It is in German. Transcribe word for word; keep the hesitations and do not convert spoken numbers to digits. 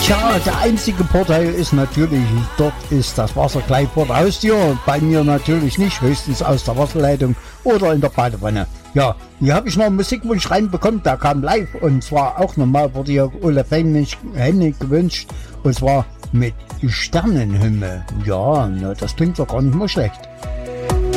Tja, der einzige Vorteil ist natürlich, dort ist das Wasser gleich vor der Haustür. Bei mir natürlich nicht, höchstens aus der Wasserleitung oder in der Badewanne. Ja, hier habe ich noch einen Musikwunsch reinbekommen, der kam live und zwar auch nochmal wurde hier Ole Hennig gewünscht und zwar mit Sternenhimmel. Ja, na, das klingt doch gar nicht mal schlecht.